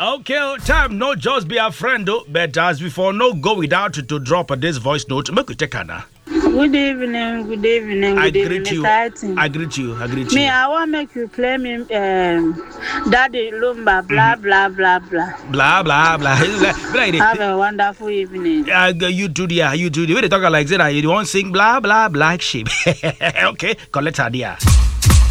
Okay, time no just be a friend, but as before, no go without to drop this voice note. Make we take Anna. Good evening, good evening, I good evening. greet you. I greet you. Me, I want make you play me Daddy Lumba, blah, blah, blah, blah. Blah, blah, blah. Have a wonderful evening. You do the, When they talk like that, you want sing blah, blah, black sheep. Okay, collect idea.